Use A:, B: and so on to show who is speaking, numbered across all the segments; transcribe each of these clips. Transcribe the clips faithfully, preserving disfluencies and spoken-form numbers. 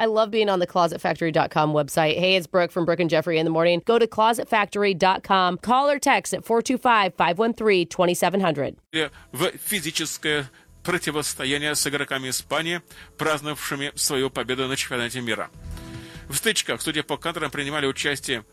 A: I love being on the closet factory dot com website. Hey, it's Brooke from Brooke and Jeffrey in the morning. Go to closet factory dot com. Call or text at four two five, five one three, two seven zero zero.
B: В физическое противостояние с игроками Испании, праздновавшими свою победу на чемпионате мира. В стычках, судя по кадрам, принимали участие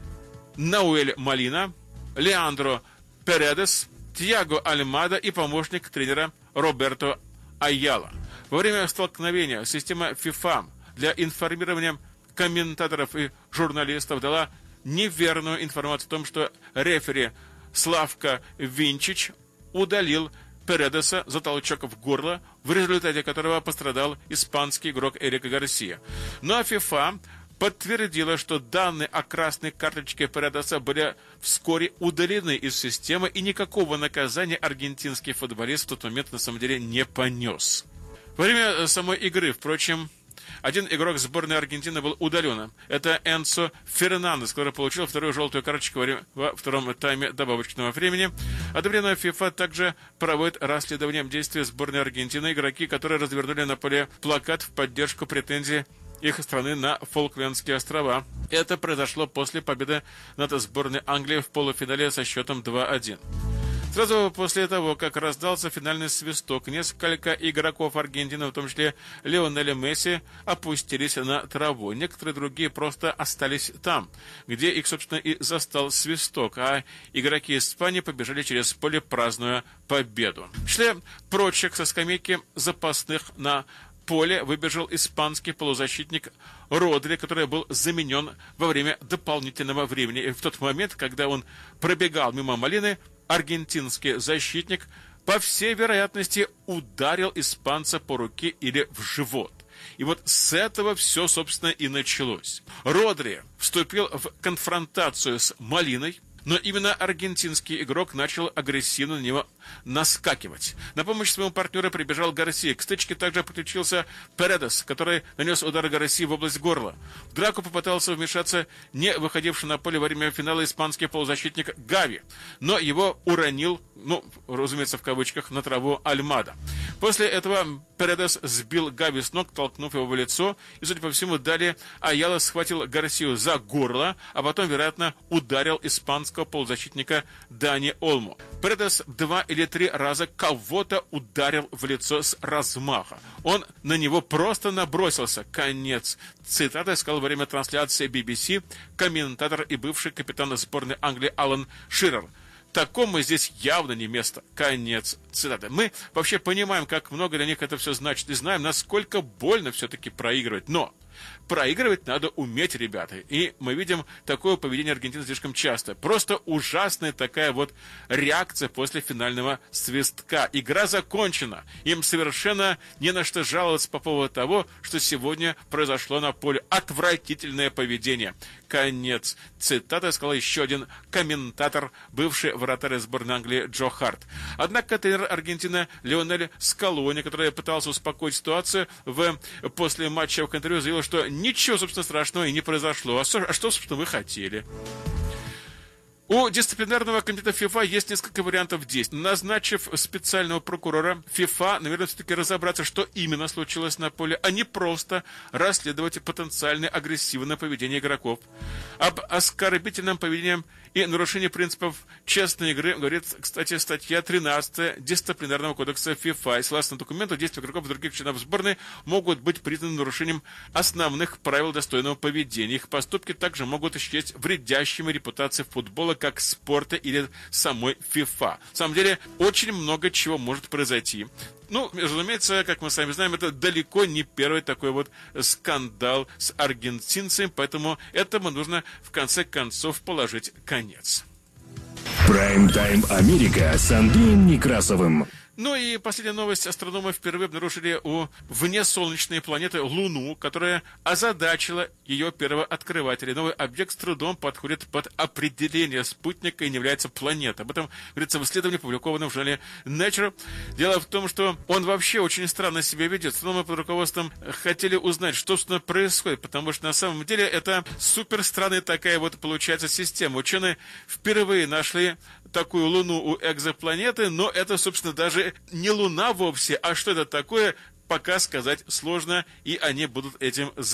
B: Науэль Молина, Леандро Передес, Тьяго Альмада и помощник тренера Роберто Айяла. Во время столкновения система FIFA для информирования комментаторов и журналистов дала неверную информацию о том, что рефери Славко Винчич удалил Передеса за толчок в горло, в результате которого пострадал испанский игрок Эрик Гарсия. Ну а FIFA подтвердила, что данные о красной карточке Передеса были вскоре удалены из системы, и никакого наказания аргентинский футболист в тот момент на самом деле не понес. Во время самой игры, впрочем, один игрок сборной Аргентины был удален. Это Энцо Фернандес, который получил вторую желтую карточку во втором тайме добавочного времени. Одновременно FIFA также проводит расследование действий сборной Аргентины. Игроки, которые развернули на поле плакат в поддержку претензий их страны на Фолклендские острова. Это произошло после победы над сборной Англии в полуфинале со счетом два один. Сразу после того, как раздался финальный свисток, несколько игроков Аргентины, в том числе Лионель Месси, опустились на траву. Некоторые другие просто остались там, где их, собственно, и застал свисток, а игроки Испании побежали через поле, празднуя победу. В числе прочих со скамейки запасных на поле выбежал испанский полузащитник Родри, который был заменен во время дополнительного времени. И в тот момент, когда он пробегал мимо Молины, аргентинский защитник, по всей вероятности, ударил испанца по руке или в живот. И вот с этого все, собственно, и началось. Родри вступил в конфронтацию с Молиной, но именно аргентинский игрок начал агрессивно на него наскакивать. На помощь своему партнеру прибежал Гарсия. К стычке также подключился Передес, который нанес удар Гарсии в область горла. В драку попытался вмешаться не выходивший на поле во время финала испанский полузащитник Гави, но его уронил, ну, разумеется, в кавычках, на траву Альмада. После этого Передес сбил Гави с ног, толкнув его в лицо, и, судя по всему, далее Айяла схватил Гарсию за горло, а потом, вероятно, ударил испанского полузащитника Дани Олму. Передес два или три раза кого-то ударил в лицо с размаха. Он на него просто набросился. Конец цитаты сказал во время трансляции би би си комментатор и бывший капитан сборной Англии Алан Ширер. Такому здесь явно не место. Конец цитаты. Мы вообще понимаем, как много для них это все значит, и знаем, насколько больно все-таки проигрывать. Но проигрывать надо уметь, ребята. И мы видим такое поведение Аргентины слишком часто. Просто ужасная такая вот реакция после финального свистка. Игра закончена. Им совершенно не на что жаловаться по поводу того, что сегодня произошло на поле. Отвратительное поведение. Конец цитаты сказал еще один комментатор, бывший вратарь сборной Англии Джо Харт. Однако тренер Аргентины Лионель Скалони, который пытался успокоить ситуацию, в после матча в интервью заявил, что ничего, собственно, страшного и не произошло. А что, а что, собственно, вы хотели? У дисциплинарного комитета FIFA есть несколько вариантов действий. Назначив специального прокурора, FIFA, наверное, все-таки разобраться, что именно случилось на поле, а не просто расследовать потенциальное агрессивное поведение игроков. Об оскорбительном поведении и нарушении принципов честной игры говорит, кстати, статья тринадцатая Дисциплинарного кодекса FIFA. И согласно документу, действия игроков и других членов сборной могут быть признаны нарушением основных правил достойного поведения. Их поступки также могут исчезнуть вредящими репутации футбола как спорта или самой FIFA. На самом деле, очень много чего может произойти. Ну, разумеется, как мы сами знаем, это далеко не первый такой вот скандал с аргентинцами, поэтому этому нужно в конце концов положить конец.
C: Прайм-тайм Америка с Андреем Некрасовым.
B: Ну и последняя новость. Астрономы впервые обнаружили у внесолнечной планеты Луну, которая озадачила ее первооткрывателей. Новый объект с трудом подходит под определение спутника и не является планетой. Об этом говорится в исследовании, опубликованном в журнале Nature. Дело в том, что он вообще очень странно себя ведет. Астрономы под руководством хотели узнать, что, собственно, происходит, потому что на самом деле это супер странная такая вот получается система. Ученые впервые нашли такую Луну у экзопланеты, но это, собственно, даже не Луна вовсе, а что это такое, пока сказать сложно, и они будут этим заниматься.